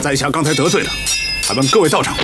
在下刚才得罪了，还望各位道长